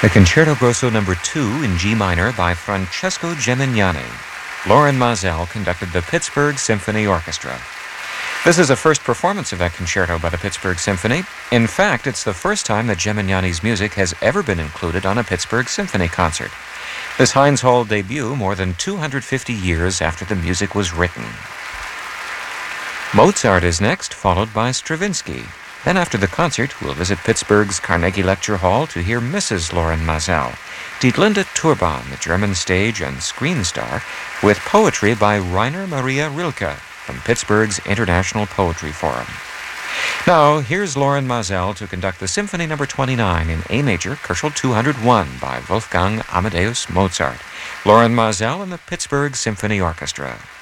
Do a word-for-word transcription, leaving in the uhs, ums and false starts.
The Concerto Grosso Number two in G minor by Francesco Gemignani. Lorin Maazel conducted the Pittsburgh Symphony Orchestra. This is a first performance of that concerto by the Pittsburgh Symphony. In fact, it's the first time that Gemignani's music has ever been included on a Pittsburgh Symphony concert. This Heinz Hall debut more than two hundred fifty years after the music was written. Mozart is next, followed by Stravinsky. Then after the concert, we'll visit Pittsburgh's Carnegie Lecture Hall to hear Missus Lorin Maazel, Dietlinde Turban, the German stage and screen star, with poetry by Rainer Maria Rilke from Pittsburgh's International Poetry Forum. Now, here's Lorin Maazel to conduct the Symphony Number twenty-nine in A major, Kochel two hundred one by Wolfgang Amadeus Mozart. Lorin Maazel and the Pittsburgh Symphony Orchestra.